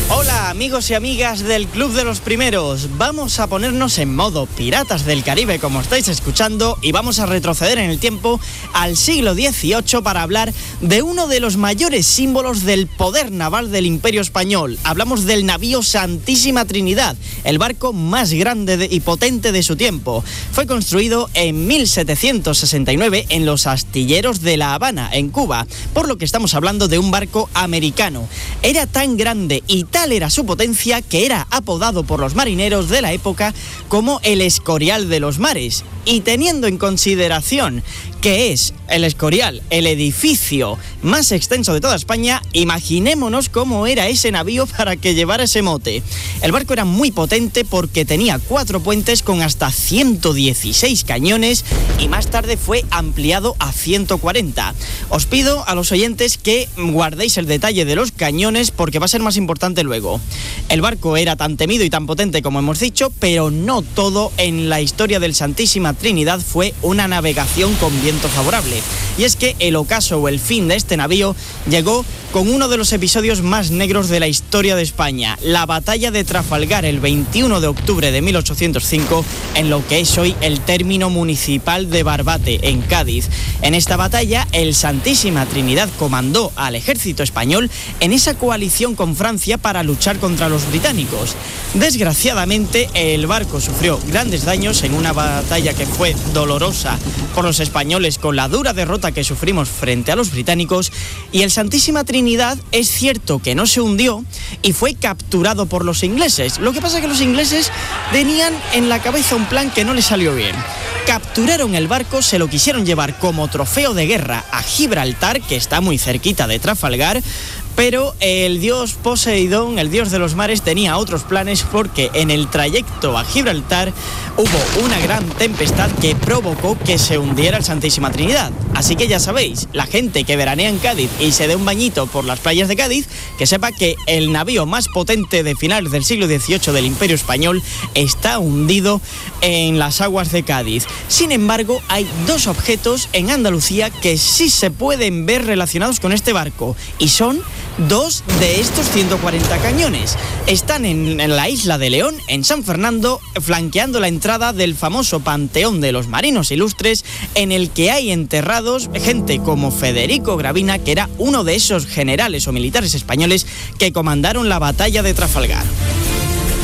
Hola amigos y amigas del Club de los Primeros, vamos a ponernos en modo Piratas del Caribe como estáis escuchando y vamos a retroceder en el tiempo al siglo XVIII para hablar de uno de los mayores símbolos del poder naval del Imperio Español. Hablamos del navío Santísima Trinidad, el barco más grande y potente de su tiempo. Fue construido en 1769 en los astilleros de La Habana, en Cuba, por lo que estamos hablando de un barco americano. Era tan grande y tal era su potencia que era apodado por los marineros de la época como el Escorial de los mares. Y teniendo en consideración que es el Escorial, el edificio más extenso de toda España, imaginémonos cómo era ese navío para que llevara ese mote. El barco era muy potente porque tenía 4 puentes con hasta 116 cañones y más tarde fue ampliado a 140. Os pido a los oyentes que guardéis el detalle de los cañones porque va a ser más importante luego. El barco era tan temido y tan potente como hemos dicho, pero no todo en la historia del Santísima Trinidad fue una navegación con viento favorable. Y es que el ocaso o el fin de este navío llegó con uno de los episodios más negros de la historia de España, la batalla de Trafalgar el 21 de octubre de 1805 en lo que es hoy el término municipal de Barbate, en Cádiz. En esta batalla, el Santísima Trinidad comandó al ejército español en esa coalición con Francia para luchar contra los británicos. Desgraciadamente, el barco sufrió grandes daños en una batalla que fue dolorosa por los españoles con la dura derrota que sufrimos frente a los británicos, y el Santísima Trinidad es cierto que no se hundió y fue capturado por los ingleses. Lo que pasa es que los ingleses tenían en la cabeza un plan que no les salió bien. Capturaron el barco, se lo quisieron llevar como trofeo de guerra a Gibraltar, que está muy cerquita de Trafalgar, pero el dios Poseidón, el dios de los mares, tenía otros planes porque en el trayecto a Gibraltar hubo una gran tempestad que provocó que se hundiera el Santísima Trinidad. Así que ya sabéis, la gente que veranea en Cádiz y se dé un bañito por las playas de Cádiz, que sepa que el navío más potente de finales del siglo XVIII del Imperio Español está hundido en las aguas de Cádiz. Sin embargo, hay 2 objetos en Andalucía que sí se pueden ver relacionados con este barco y son 2 de estos 140 cañones. Están en la isla de León, en San Fernando, flanqueando la entrada del famoso Panteón de los Marinos Ilustres, en el que hay enterrados gente como Federico Gravina, que era uno de esos generales o militares españoles que comandaron la batalla de Trafalgar.